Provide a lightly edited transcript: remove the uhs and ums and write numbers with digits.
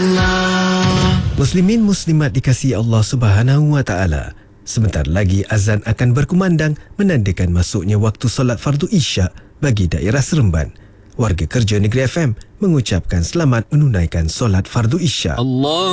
Muslimin muslimat dikasihi Allah Subhanahu wa taala. Sebentar lagi azan akan berkumandang menandakan masuknya waktu solat fardu Isyak bagi daerah Seremban. Warga kerja Negeri FM mengucapkan selamat menunaikan solat fardu Isyak.